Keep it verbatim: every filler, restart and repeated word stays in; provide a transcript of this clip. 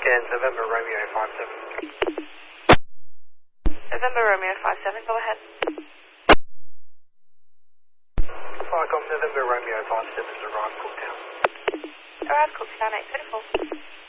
Again, November Romeo five seven. November Romeo five seven, go ahead. Flycom November Romeo five seven, arrived Cooktown. Arrived Cooktown eight thirty-four.